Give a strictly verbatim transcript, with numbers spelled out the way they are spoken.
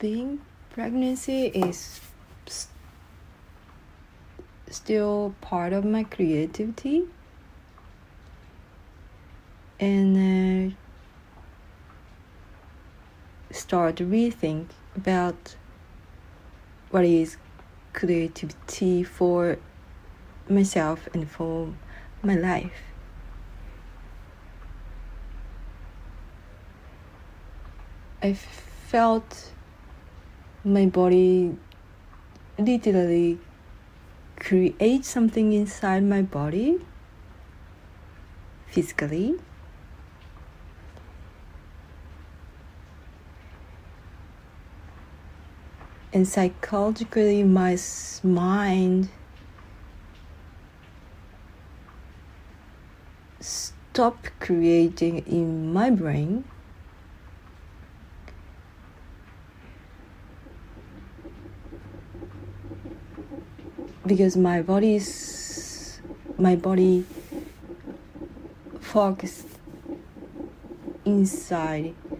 being pregnancy is st- still part of my creativity, and uh, start to rethink about what is creativity for myself and for my life. I felt my body literally create something inside my body physically. And psychologically, my mind stopped creating in my brain, because my body's my body focused inside